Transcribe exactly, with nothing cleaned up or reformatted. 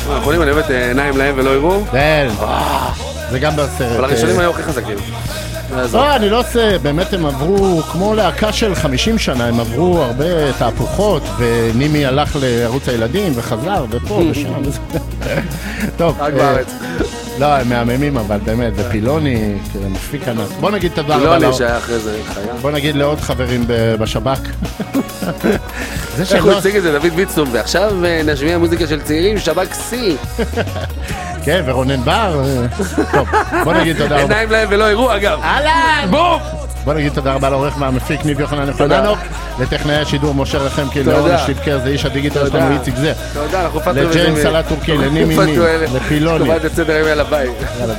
האחרונים אני אוהב את עיניים להם ולא יראו. כן, זה גם בסרט. אבל הראשונים היו הכי חזקים. לא, אני לא עושה, באמת הם עברו, כמו להקה של חמישים שנה, הם עברו הרבה תהפוכות, ונימי הלך לערוץ הילדים וחזר, ופה ושם. טוב. רק בארץ. לא, הם מהממים, אבל באמת, זה פילוני, מפיק ענק. בוא נגיד תודה רבה. פילוני שהיה אחרי זה חיה. בוא נגיד לעוד חברים בשב"כ. איך הוא הציג את זה, דוד ביטסטום, ועכשיו נשמיע מוזיקה של צעירים, שב"כ סי. כן, ורונן בר. טוב, בוא נגיד תודה רבה. עיניים להם ולא יראו, אגב. אהלן! בום! בוא נגיד תודה רבה לעורך והמפיק ניב יוחנן יוחננוב, לטכנאי השידור משה רחמקי, לאורן שליבקר, זה איש הדיגיטל שלנו איציק זה. תודה, אנחנו פטרו לג'יימס סלט טורקי, לנימי ני, לפילוני. קובעת את סדר ימי על הבית.